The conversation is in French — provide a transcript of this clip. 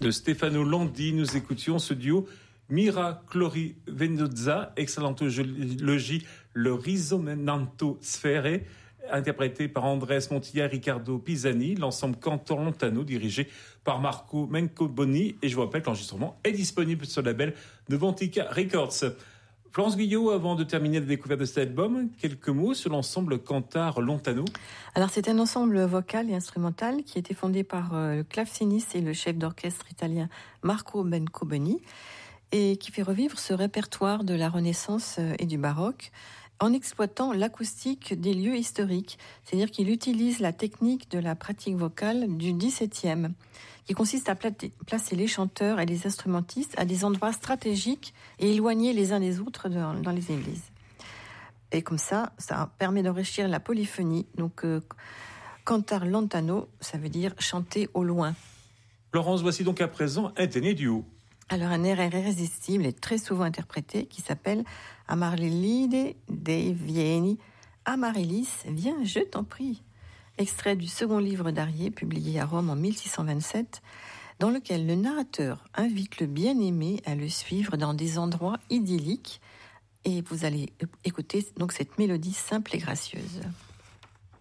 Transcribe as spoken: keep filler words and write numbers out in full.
de Stefano Landi, nous écoutions ce duo Miraclori Venuzza, excellentologie, le Risomentanto Sfere, interprété par Andrés Montilla et Riccardo Pisani, l'ensemble Cantor Lontano, dirigé par Marco Mencoboni. Et je vous rappelle que l'enregistrement est disponible sur le label de Ventica Records. Florence Guyot, avant de terminer la découverte de cet album, quelques mots sur l'ensemble Cantar Lontano. Alors c'est un ensemble vocal et instrumental qui a été fondé par euh, le claveciniste et le chef d'orchestre italien Marco Mencoboni et qui fait revivre ce répertoire de la Renaissance et du baroque en exploitant l'acoustique des lieux historiques. C'est-à-dire qu'il utilise la technique de la pratique vocale du dix-septième, qui consiste à placer les chanteurs et les instrumentistes à des endroits stratégiques et éloignés les uns des autres dans, dans les églises. Et comme ça, ça permet d'enrichir la polyphonie. Donc, euh, cantar lontano, ça veut dire chanter au loin. Florence, voici donc à présent un téné duo. Alors, un air irrésistible et très souvent interprété qui s'appelle Amarylide dei Vieni. Amaryllis, viens, je t'en prie. Extrait du second livre d'Arié, publié à Rome en mille six cent vingt-sept, dans lequel le narrateur invite le bien-aimé à le suivre dans des endroits idylliques. Et vous allez écouter donc cette mélodie simple et gracieuse.